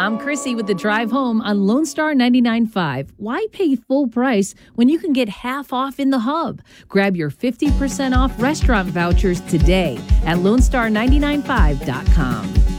I'm Chrissy with the Drive Home on Lone Star 99.5. Why pay full price when you can get half off in the hub? Grab your 50% off restaurant vouchers today at LoneStar995.com.